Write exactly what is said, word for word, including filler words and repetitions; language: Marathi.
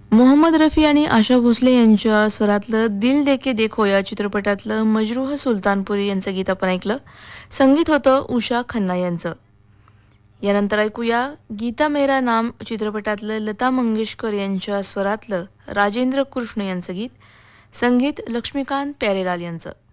मोहम्मद रफी आणि आशा भोसले यांच्या स्वरातलं दिल देके देखो या चित्रपटातलं मजरूह सुलतानपुरी यांचं गीत आपण ऐकलं. संगीत होतं उषा खन्ना यांचं. यानंतर ऐकूया गीता मेरा नाम चित्रपटातलं लता मंगेशकर यांच्या स्वरातलं राजेंद्र कृष्ण यांचं गीत. संगीत लक्ष्मीकांत प्यारेलाल यांचं.